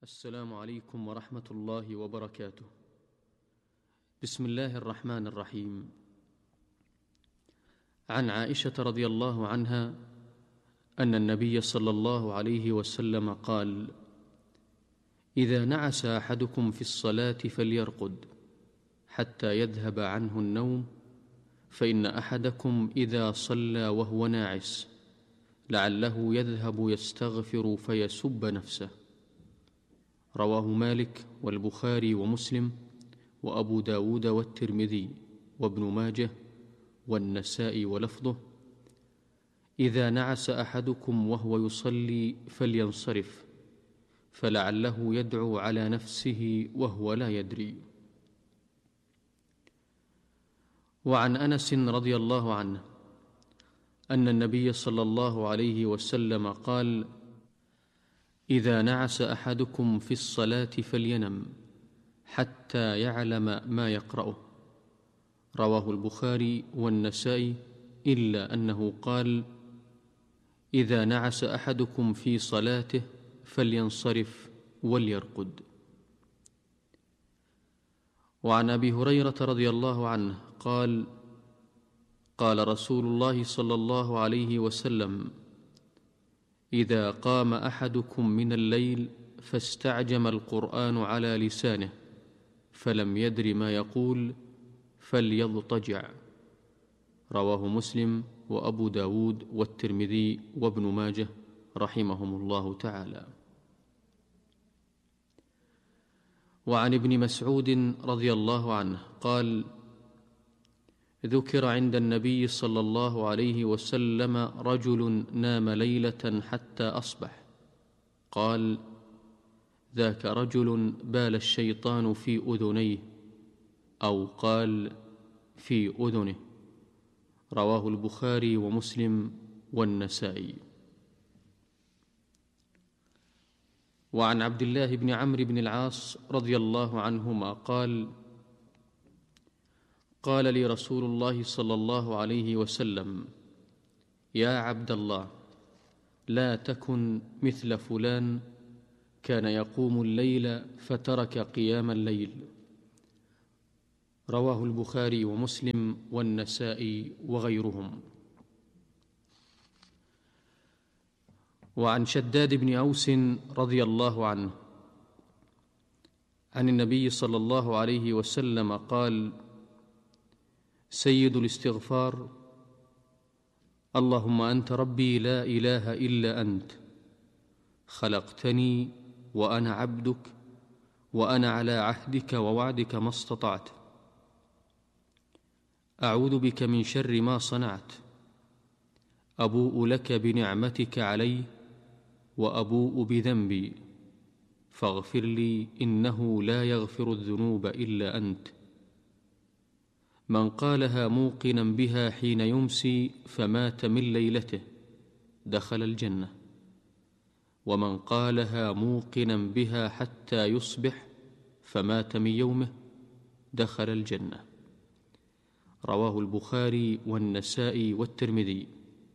السلام عليكم ورحمة الله وبركاته. بسم الله الرحمن الرحيم. عن عائشة رضي الله عنها أن النبي صلى الله عليه وسلم قال: إذا نعس أحدكم في الصلاة فليرقد حتى يذهب عنه النوم، فإن أحدكم إذا صلى وهو ناعس لعله يذهب يستغفر فيسب نفسه. رواه مالك والبخاري ومسلم وأبو داود والترمذي وابن ماجه والنسائي ولفظه: إذا نعس أحدكم وهو يصلي فلينصرف، فلعله يدعو على نفسه وهو لا يدري. وعن أنس رضي الله عنه أن النبي صلى الله عليه وسلم قال: إذا نعس أحدكم في الصلاة فلينم حتى يعلم ما يقرأه. رواه البخاري والنسائي، إلا أنه قال: إذا نعس أحدكم في صلاته فلينصرف وليرقد. وعن أبي هريرة رضي الله عنه قال: قال رسول الله صلى الله عليه وسلم: إذا قام أحدكم من الليل فاستعجم القرآن على لسانه فلم يدر ما يقول فليضطجع. رواه مسلم وأبو داود والترمذي وابن ماجه رحمهم الله تعالى. وعن ابن مسعود رضي الله عنه قال: ذكر عند النبي صلى الله عليه وسلم رجل نام ليلة حتى أصبح، قال: ذاك رجل بال الشيطان في أذنيه، أو قال في أذنه. رواه البخاري ومسلم والنسائي. وعن عبد الله بن عمرو بن العاص رضي الله عنهما قال: قال لي رسول الله صلى الله عليه وسلم: يا عبد الله، لا تكن مثل فلان كان يقوم الليل فترك قيام الليل. رواه البخاري ومسلم والنسائي وغيرهم. وعن شداد بن أوس رضي الله عنه عن النبي صلى الله عليه وسلم قال: سيد الاستغفار: اللهم أنت ربي لا إله إلا أنت، خلقتني وأنا عبدك، وأنا على عهدك ووعدك ما استطعت، أعوذ بك من شر ما صنعت، أبوء لك بنعمتك علي وأبوء بذنبي، فاغفر لي إنه لا يغفر الذنوب إلا أنت. من قالها موقنا بها حين يمسي فمات من ليلته دخل الجنة، ومن قالها موقنا بها حتى يصبح فمات من يومه دخل الجنة. رواه البخاري والنسائي والترمذي.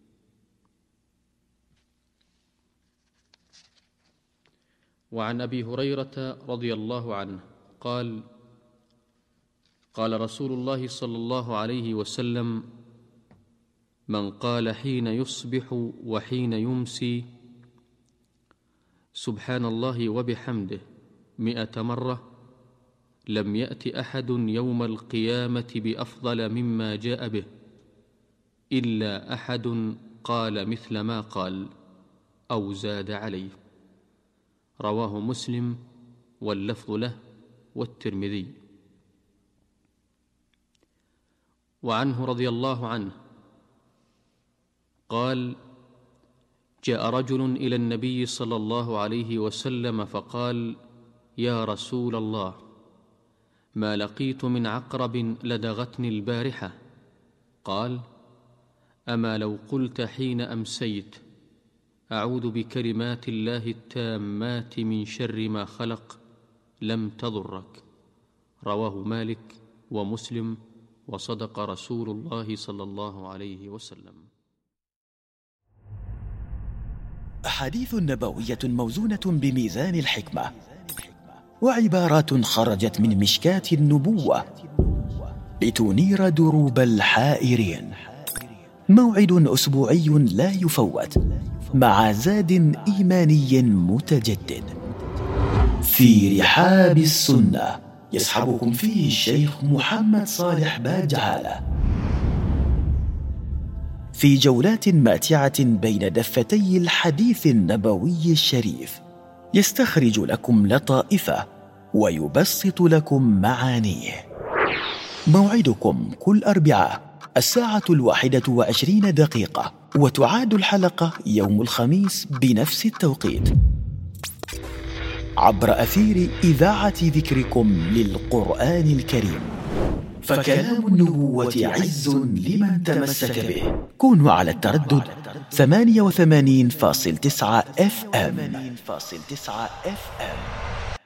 وعن أبي هريرة رضي الله عنه قال: قال رسول الله صلى الله عليه وسلم: من قال حين يصبح وحين يمسي سبحان الله وبحمده 100 مرة لم يأت أحد يوم القيامة بأفضل مما جاء به إلا أحد قال مثل ما قال أو زاد عليه. رواه مسلم واللفظ له والترمذي. وعنه رضي الله عنه قال: جاء رجل إلى النبي صلى الله عليه وسلم فقال: يا رسول الله، ما لقيت من عقرب لدغتني البارحة. قال: أما لو قلت حين أمسيت أعوذ بكلمات الله التامات من شر ما خلق لم تضرك. رواه مالك ومسلم، وصدق رسول الله صلى الله عليه وسلم. أحاديث نبوية موزونة بميزان الحكمة، وعبارات خرجت من مشكاة النبوة لتنير دروب الحائرين. موعد أسبوعي لا يفوت مع زاد إيماني متجدد في رحاب السنة، يصحبكم فيه الشيخ محمد صالح باجعالة في جولات ماتعة بين دفتي الحديث النبوي الشريف، يستخرج لكم لطائفه ويبسط لكم معانيه. موعدكم كل أربعاء 1:21، وتعاد الحلقة يوم الخميس بنفس التوقيت عبر أثير إذاعة ذكركم للقرآن الكريم. فكلام النبوة عز لمن تمسك به. كونوا على التردد 88.9 FM.